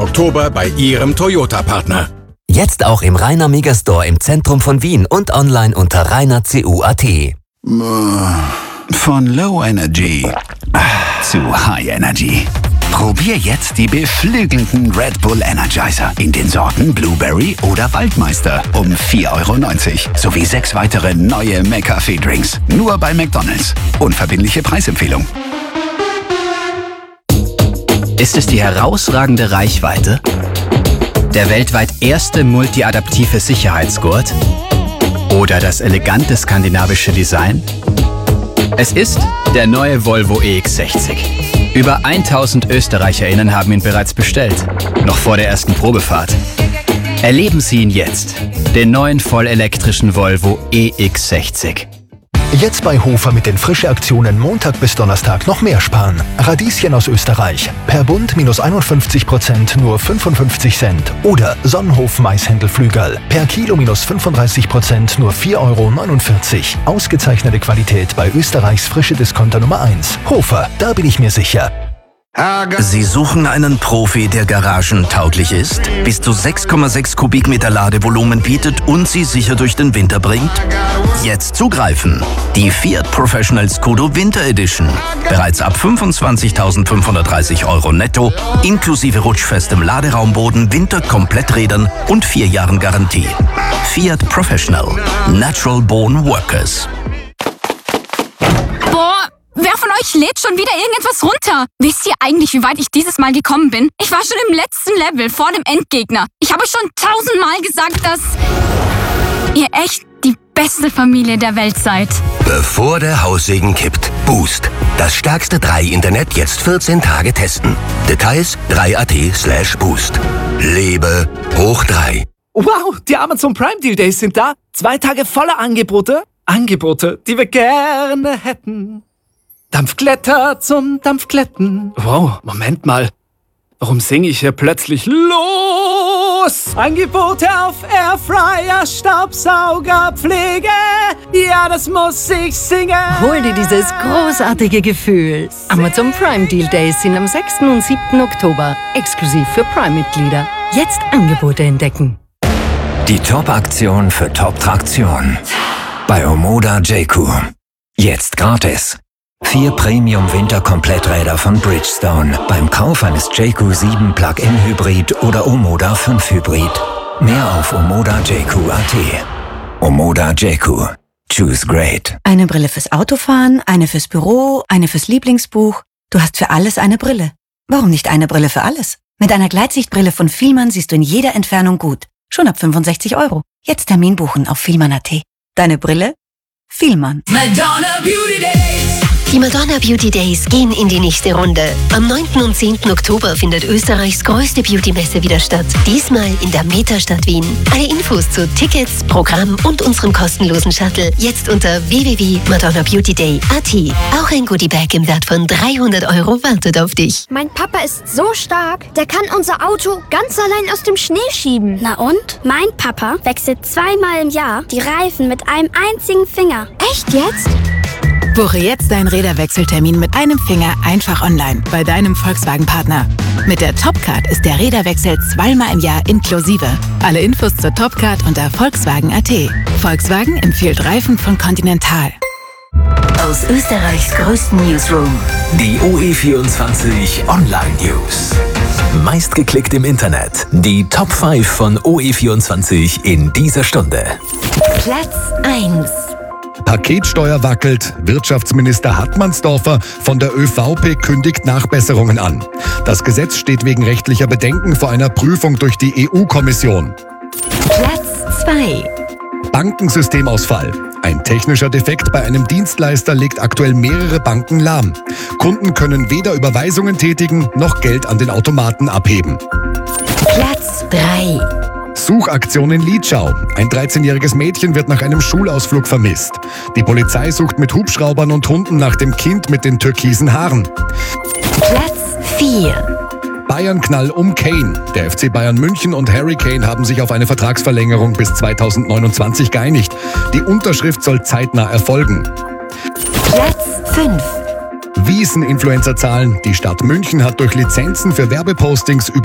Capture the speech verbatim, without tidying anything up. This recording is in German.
Oktober bei Ihrem Toyota-Partner. Jetzt auch im Rainer Megastore im Zentrum von Wien und online unter rainer punkt c u punkt a t. Von Low Energy zu High Energy. Probier jetzt die beflügelnden Red Bull Energizer in den Sorten Blueberry oder Waldmeister um vier Euro neunzig sowie sechs weitere neue McCafé-Drinks. Nur bei McDonald's. Unverbindliche Preisempfehlung. Ist es die herausragende Reichweite? Der weltweit erste multiadaptive Sicherheitsgurt? Oder das elegante skandinavische Design? Es ist der neue Volvo E X sechzig. Über tausend ÖsterreicherInnen haben ihn bereits bestellt, noch vor der ersten Probefahrt. Erleben Sie ihn jetzt, den neuen vollelektrischen Volvo E X sechzig. Jetzt bei Hofer mit den Frische-Aktionen Montag bis Donnerstag noch mehr sparen. Radieschen aus Österreich. Per Bund minus einundfünfzig Prozent nur fünfundfünfzig Cent. Oder Sonnenhof Maishändelflügel. Per Kilo minus fünfunddreißig Prozent nur vier Euro neunundvierzig. Ausgezeichnete Qualität bei Österreichs frische Discounter Nummer eins. Hofer, da bin ich mir sicher. Sie suchen einen Profi, der garagentauglich ist, bis zu sechs Komma sechs Kubikmeter Ladevolumen bietet und Sie sicher durch den Winter bringt? Jetzt zugreifen! Die Fiat Professional Scudo Winter Edition. Bereits ab fünfundzwanzigtausendfünfhundertdreißig Euro netto, inklusive rutschfestem Laderaumboden, Winterkompletträdern und vier Jahren Garantie. Fiat Professional. Natural Born Workers. Wer von euch lädt schon wieder irgendetwas runter? Wisst ihr eigentlich, wie weit ich dieses Mal gekommen bin? Ich war schon im letzten Level, vor dem Endgegner. Ich habe schon tausendmal gesagt, dass ihr echt die beste Familie der Welt seid. Bevor der Haussegen kippt. Boost. Das stärkste drei Internet jetzt vierzehn Tage testen. Details drei punkt a t slash boost. Lebe hoch drei. Wow, die Amazon Prime Deal Days sind da. Zwei Tage voller Angebote. Angebote, die wir gerne hätten. Dampfglätter zum Dampfglätten. Wow, Moment mal. Warum singe ich hier plötzlich los? Angebote auf Airfryer, Staubsauger, Pflege. Ja, das muss ich singen. Hol dir dieses großartige Gefühl. Amazon Prime Deal Days sind am sechsten und siebten Oktober. Exklusiv für Prime-Mitglieder. Jetzt Angebote entdecken. Die Top-Aktion für Top-Traktion. Bei Omoda J-Q. Jetzt gratis. Vier Premium-Winter-Kompletträder von Bridgestone beim Kauf eines J Q sieben Plug-in Hybrid oder Omoda fünf Hybrid. Mehr auf omoda j q punkt a t. Omoda J Q. Choose great. Eine Brille fürs Autofahren, eine fürs Büro, eine fürs Lieblingsbuch. Du hast für alles eine Brille. Warum nicht eine Brille für alles? Mit einer Gleitsichtbrille von Fielmann siehst du in jeder Entfernung gut. Schon ab fünfundsechzig Euro. Jetzt Termin buchen auf fielmann punkt a t. Deine Brille? Fielmann. Madonna Beauty Days. Die Madonna Beauty Days gehen in die nächste Runde. Am neunten und zehnten Oktober findet Österreichs größte Beauty-Messe wieder statt. Diesmal in der Metastadt Wien. Alle Infos zu Tickets, Programm und unserem kostenlosen Shuttle jetzt unter w w w punkt madonna beauty day punkt a t. Auch ein Goodiebag im Wert von dreihundert Euro wartet auf dich. Mein Papa ist so stark, der kann unser Auto ganz allein aus dem Schnee schieben. Na und? Mein Papa wechselt zweimal im Jahr die Reifen mit einem einzigen Finger. Echt jetzt? Buche jetzt deinen Räderwechseltermin mit einem Finger einfach online bei deinem Volkswagen-Partner. Mit der Topcard ist der Räderwechsel zweimal im Jahr inklusive. Alle Infos zur Topcard unter volkswagen punkt a t. Volkswagen empfiehlt Reifen von Continental. Aus Österreichs größten Newsroom. Die O E vierundzwanzig Online News. Meistgeklickt im Internet. Die Top fünf von O E vierundzwanzig in dieser Stunde. Platz eins. Paketsteuer wackelt, Wirtschaftsminister Hartmannsdorfer von der ÖVP kündigt Nachbesserungen an. Das Gesetz steht wegen rechtlicher Bedenken vor einer Prüfung durch die E U-Kommission. Platz zwei. Bankensystemausfall. Ein technischer Defekt bei einem Dienstleister legt aktuell mehrere Banken lahm. Kunden können weder Überweisungen tätigen noch Geld an den Automaten abheben. Platz drei. Suchaktion in Lietschau. Ein dreizehnjähriges Mädchen wird nach einem Schulausflug vermisst. Die Polizei sucht mit Hubschraubern und Hunden nach dem Kind mit den türkisen Haaren. Platz vier. Bayern-Knall um Kane. Der F C Bayern München und Harry Kane haben sich auf eine Vertragsverlängerung bis zweitausendneunundzwanzig geeinigt. Die Unterschrift soll zeitnah erfolgen. Platz fünf. Wiesen-Influencer-Zahlen. Die Stadt München hat durch Lizenzen für Werbepostings über